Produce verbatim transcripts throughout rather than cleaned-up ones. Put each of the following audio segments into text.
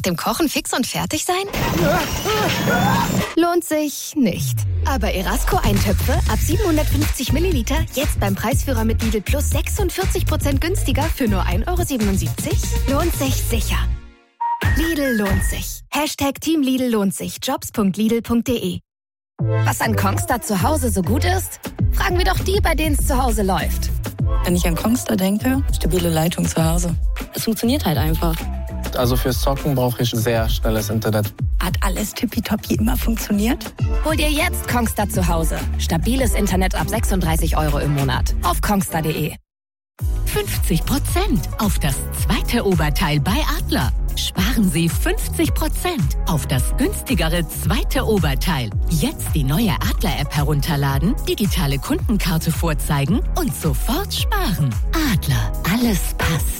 dem Kochen fix und fertig sein? Lohnt sich nicht. Aber Erasco-Eintöpfe ab siebenhundertfünfzig Milliliter jetzt beim Preisführer mit Lidl Plus sechsundvierzig Prozent günstiger für nur ein Euro siebenundsiebzig? Lohnt sich sicher. Lidl lohnt sich. Hashtag Team Lidl lohnt sich. jobs punkt lidl punkt de. Was an Kongstar zu Hause so gut ist? Fragen wir doch die, bei denen es zu Hause läuft. Wenn ich an Kongstar denke, stabile Leitung zu Hause. Es funktioniert halt einfach. Also fürs Zocken brauche ich sehr schnelles Internet. Hat alles tippitoppi immer funktioniert? Hol dir jetzt Kongstar zu Hause. Stabiles Internet ab sechsunddreißig Euro im Monat. Auf kongstar punkt de. fünfzig Prozent auf das zweite Oberteil bei Adler. Sparen Sie fünfzig Prozent auf das günstigere zweite Oberteil. Jetzt die neue Adler-App herunterladen, digitale Kundenkarte vorzeigen und sofort sparen. Adler, alles passt.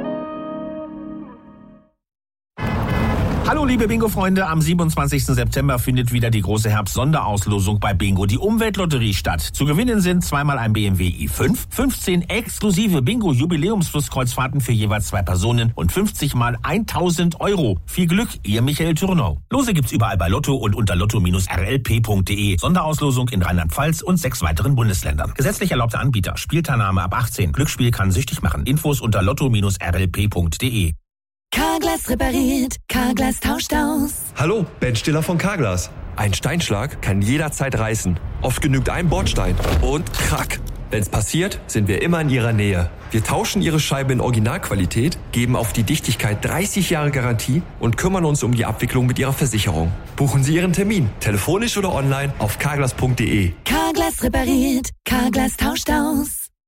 Hallo liebe Bingo-Freunde, am siebenundzwanzigsten September findet wieder die große Herbst-Sonderauslosung bei Bingo, die Umweltlotterie, statt. Zu gewinnen sind zweimal ein B M W i fünf, fünfzehn exklusive Bingo-Jubiläumsflusskreuzfahrten für jeweils zwei Personen und fünfzig mal tausend Euro. Viel Glück, ihr Michael Thürnau. Lose gibt's überall bei Lotto und unter lotto Bindestrich r l p punkt de. Sonderauslosung in Rheinland-Pfalz und sechs weiteren Bundesländern. Gesetzlich erlaubter Anbieter. Spielteilnahme ab achtzehn. Glücksspiel kann süchtig machen. Infos unter lotto Bindestrich r l p punkt de. Carglass repariert, Carglass tauscht aus. Hallo, Ben Stiller von Carglass. Ein Steinschlag kann jederzeit reißen. Oft genügt ein Bordstein und krack. Wenn's passiert, sind wir immer in Ihrer Nähe. Wir tauschen Ihre Scheibe in Originalqualität, geben auf die Dichtigkeit dreißig Jahre Garantie und kümmern uns um die Abwicklung mit Ihrer Versicherung. Buchen Sie Ihren Termin, telefonisch oder online auf carglass punkt de. Carglass repariert, Carglass tauscht aus.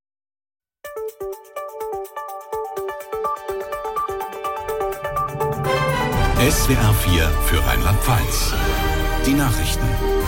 S W R vier für Rheinland-Pfalz. Die Nachrichten.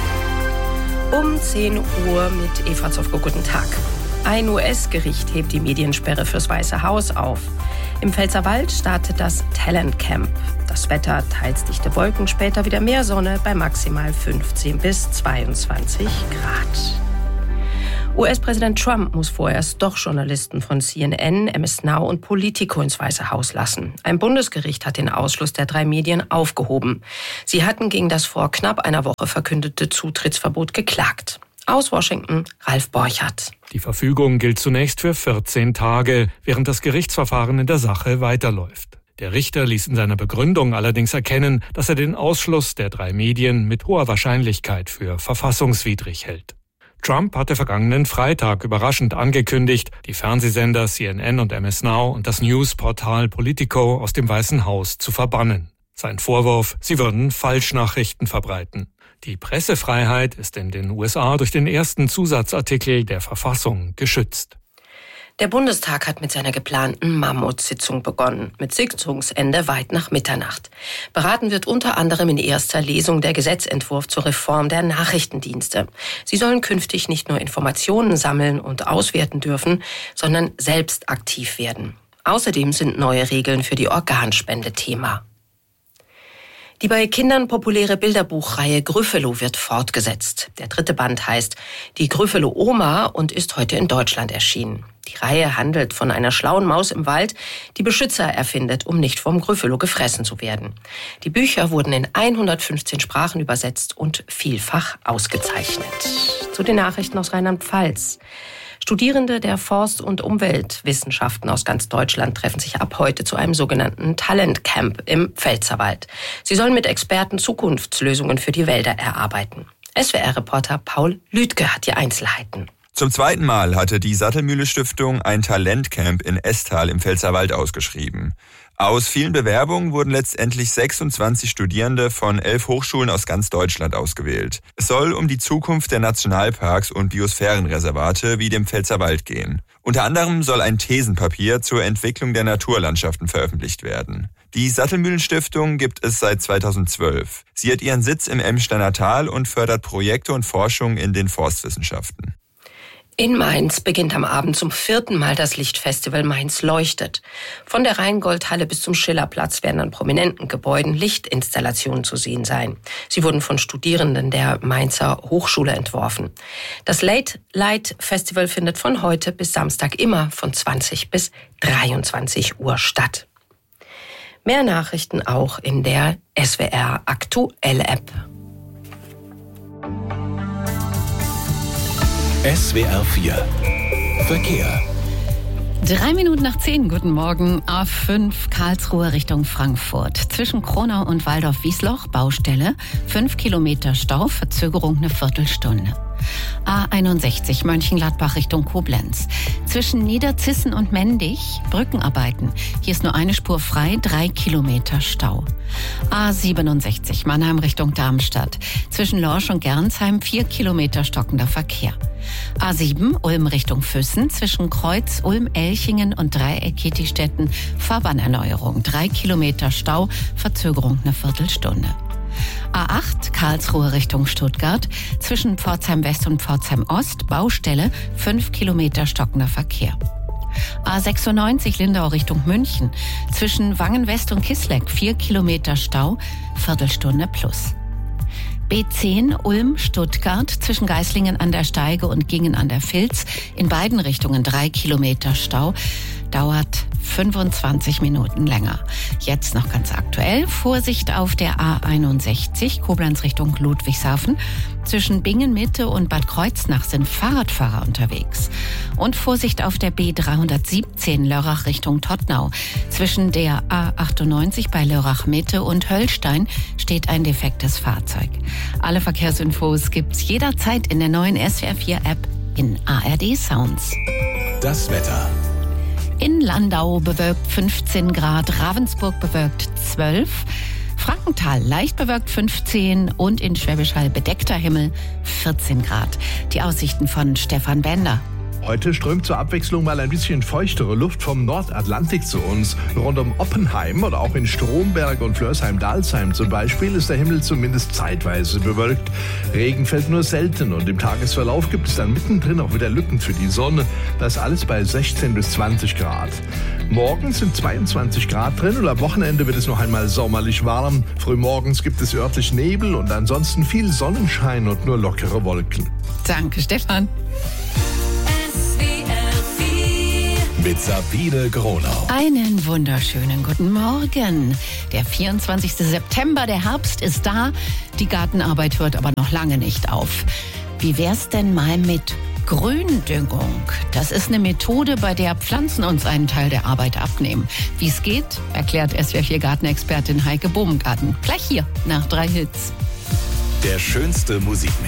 Um zehn Uhr mit Eva Zofko. Guten Tag. Ein U S-Gericht hebt die Mediensperre fürs Weiße Haus auf. Im Pfälzerwald startet das Talent Camp. Das Wetter, teils dichte Wolken, später wieder mehr Sonne bei maximal fünfzehn bis zweiundzwanzig Grad. U S-Präsident Trump muss vorerst doch Journalisten von C N N, M S Now und Politico ins Weiße Haus lassen. Ein Bundesgericht hat den Ausschluss der drei Medien aufgehoben. Sie hatten gegen das vor knapp einer Woche verkündete Zutrittsverbot geklagt. Aus Washington, Ralf Borchardt. Die Verfügung gilt zunächst für vierzehn Tage, während das Gerichtsverfahren in der Sache weiterläuft. Der Richter ließ in seiner Begründung allerdings erkennen, dass er den Ausschluss der drei Medien mit hoher Wahrscheinlichkeit für verfassungswidrig hält. Trump hatte vergangenen Freitag überraschend angekündigt, die Fernsehsender C N N und M S Now und das Newsportal Politico aus dem Weißen Haus zu verbannen. Sein Vorwurf, sie würden Falschnachrichten verbreiten. Die Pressefreiheit ist in den U S A durch den ersten Zusatzartikel der Verfassung geschützt. Der Bundestag hat mit seiner geplanten Mammutsitzung begonnen, mit Sitzungsende weit nach Mitternacht. Beraten wird unter anderem in erster Lesung der Gesetzentwurf zur Reform der Nachrichtendienste. Sie sollen künftig nicht nur Informationen sammeln und auswerten dürfen, sondern selbst aktiv werden. Außerdem sind neue Regeln für die Organspende Thema. Die bei Kindern populäre Bilderbuchreihe Gryffalo wird fortgesetzt. Der dritte Band heißt Die Gryffalo Oma und ist heute in Deutschland erschienen. Die Reihe handelt von einer schlauen Maus im Wald, die Beschützer erfindet, um nicht vom Gryffalo gefressen zu werden. Die Bücher wurden in hundertfünfzehn Sprachen übersetzt und vielfach ausgezeichnet. Zu den Nachrichten aus Rheinland-Pfalz. Studierende der Forst- und Umweltwissenschaften aus ganz Deutschland treffen sich ab heute zu einem sogenannten Talent Camp im Pfälzerwald. Sie sollen mit Experten Zukunftslösungen für die Wälder erarbeiten. S W R-Reporter Paul Lüdke hat die Einzelheiten. Zum zweiten Mal hatte die Sattelmühle-Stiftung ein Talentcamp in Esthal im Pfälzerwald ausgeschrieben. Aus vielen Bewerbungen wurden letztendlich sechsundzwanzig Studierende von elf Hochschulen aus ganz Deutschland ausgewählt. Es soll um die Zukunft der Nationalparks und Biosphärenreservate wie dem Pfälzerwald gehen. Unter anderem soll ein Thesenpapier zur Entwicklung der Naturlandschaften veröffentlicht werden. Die Sattelmühlen-Stiftung gibt es seit zweitausendzwölf. Sie hat ihren Sitz im Emsteiner Tal und fördert Projekte und Forschung in den Forstwissenschaften. In Mainz beginnt am Abend zum vierten Mal das Lichtfestival Mainz leuchtet. Von der Rheingoldhalle bis zum Schillerplatz werden an prominenten Gebäuden Lichtinstallationen zu sehen sein. Sie wurden von Studierenden der Mainzer Hochschule entworfen. Das Late Light Festival findet von heute bis Samstag immer von zwanzig bis dreiundzwanzig Uhr statt. Mehr Nachrichten auch in der S W R Aktuell App. S W R vier Verkehr. Drei Minuten nach zehn, guten Morgen. A fünf Karlsruhe Richtung Frankfurt. Zwischen Kronau und Waldorf-Wiesloch, Baustelle. Fünf Kilometer Stau, Verzögerung eine Viertelstunde. A einundsechzig Mönchengladbach Richtung Koblenz. Zwischen Niederzissen und Mendig, Brückenarbeiten. Hier ist nur eine Spur frei, drei Kilometer Stau. A siebenundsechzig Mannheim Richtung Darmstadt. Zwischen Lorsch und Gernsheim, vier Kilometer stockender Verkehr. A sieben Ulm Richtung Füssen, zwischen Kreuz, Ulm, Elchingen und Dreieck Ketistetten, Fahrbahnerneuerung, drei Kilometer Stau, Verzögerung eine Viertelstunde. A acht Karlsruhe Richtung Stuttgart, zwischen Pforzheim West und Pforzheim Ost, Baustelle, fünf Kilometer stockender Verkehr. A sechsundneunzig Lindau Richtung München, zwischen Wangen West und Kisleck, vier Kilometer Stau, Viertelstunde plus. B zehn Ulm Stuttgart, zwischen Geislingen an der Steige und Gingen an der Vilz, in beiden Richtungen drei Kilometer Stau, dauert fünfundzwanzig Minuten länger. Jetzt noch ganz aktuell, Vorsicht auf der A einundsechzig, Koblenz Richtung Ludwigshafen. Zwischen Bingen Mitte und Bad Kreuznach sind Fahrradfahrer unterwegs. Und Vorsicht auf der B dreihundertsiebzehn Lörrach Richtung Todtnau. Zwischen der A achtundneunzig bei Lörrach Mitte und Höllstein steht ein defektes Fahrzeug. Alle Verkehrsinfos gibt's jederzeit in der neuen S W R vier App in A R D Sounds. Das Wetter. In Landau bewölkt fünfzehn Grad, Ravensburg bewölkt zwölf, Frankenthal leicht bewölkt fünfzehn und in Schwäbisch Hall bedeckter Himmel vierzehn Grad. Die Aussichten von Stefan Bender. Heute strömt zur Abwechslung mal ein bisschen feuchtere Luft vom Nordatlantik zu uns. Rund um Oppenheim oder auch in Stromberg und Flörsheim-Dalsheim zum Beispiel ist der Himmel zumindest zeitweise bewölkt. Regen fällt nur selten und im Tagesverlauf gibt es dann mittendrin auch wieder Lücken für die Sonne. Das alles bei sechzehn bis zwanzig Grad. Morgen sind zweiundzwanzig Grad drin und am Wochenende wird es noch einmal sommerlich warm. Frühmorgens gibt es örtlich Nebel und ansonsten viel Sonnenschein und nur lockere Wolken. Danke, Stefan. Mit Sabine Gronau. Einen wunderschönen guten Morgen. Der vierundzwanzigste September, der Herbst ist da. Die Gartenarbeit hört aber noch lange nicht auf. Wie wär's denn mal mit Gründüngung? Das ist eine Methode, bei der Pflanzen uns einen Teil der Arbeit abnehmen. Wie es geht, erklärt S W R vier Gartenexpertin Heike Bobengarten. Gleich hier nach drei Hits. Der schönste Musikmix.